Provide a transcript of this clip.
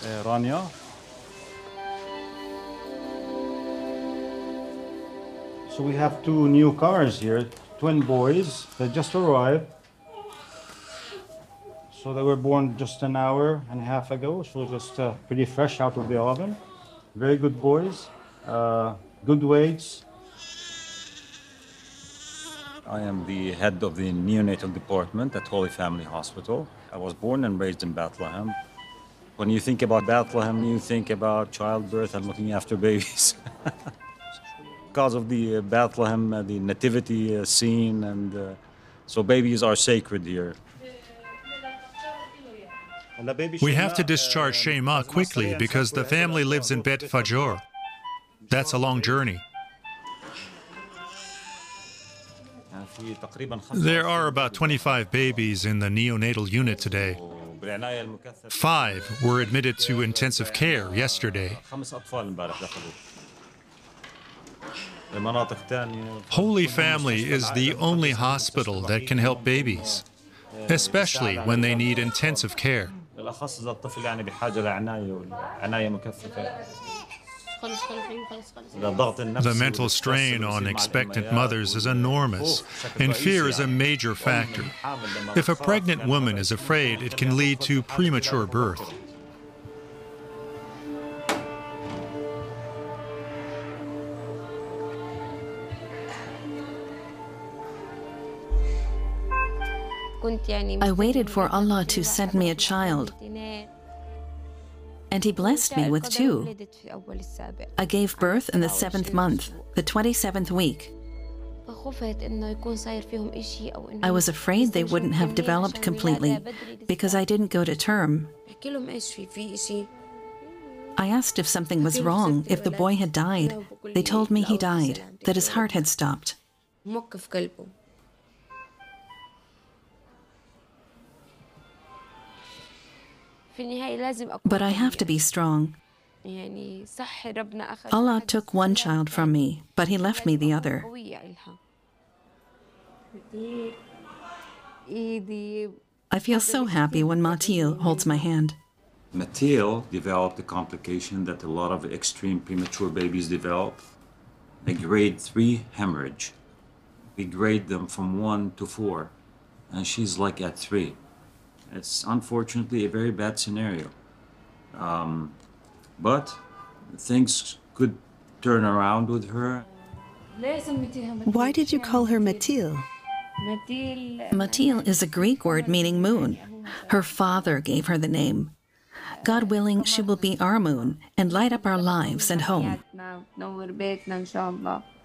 Rania. So we have two new cars here, twin boys that just arrived. So they were born just an hour and a half ago, so just pretty fresh out of the oven. Very good boys, good weights. I am the head of the neonatal department at Holy Family Hospital. I was born and raised in Bethlehem. When you think about Bethlehem, you think about childbirth and looking after babies. Because of the Bethlehem, the nativity scene, and so babies are sacred here. We have to discharge Shema quickly because the family lives in Bet Fajor. That's a long journey. There are about 25 babies in the neonatal unit today. 5 were admitted to intensive care yesterday. Holy Family is the only hospital that can help babies, especially when they need intensive care. The mental strain on expectant mothers is enormous, and fear is a major factor. If a pregnant woman is afraid, it can lead to premature birth. I waited for Allah to send me a child, and He blessed me with 2. I gave birth in the 7th month, the 27th week. I was afraid they wouldn't have developed completely because I didn't go to term. I asked if something was wrong, if the boy had died. They told me he died, that his heart had stopped. But I have to be strong. Allah took one child from me, but He left me the other. I feel so happy when Matil holds my hand. Matil developed a complication that a lot of extreme premature babies develop, a grade 3 hemorrhage. We grade them from 1 to 4, and she's like at 3. It's unfortunately a very bad scenario. But things could turn around with her. Why did you call her Matil? Matil is a Greek word meaning moon. Her father gave her the name. God willing, she will be our moon and light up our lives and home.